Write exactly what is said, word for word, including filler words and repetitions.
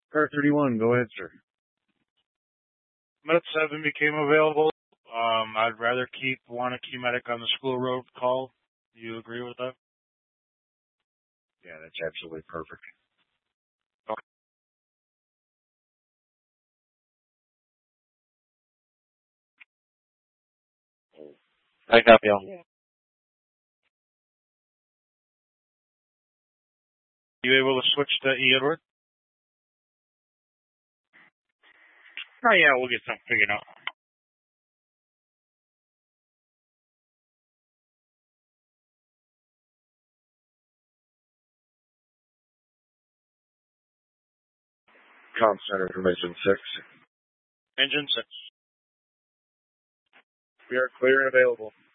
Car thirty-one, go ahead, sir. Med seven became available. Um, I'd rather keep Wanakee Medic on the school road call. Do you agree with that? Yeah, that's absolutely perfect. Okay. I copy all. Yeah. You able to switch to E. Edward? Oh, yeah, we'll get something figured out. Com Center Information six. Engine six. We are clear and available.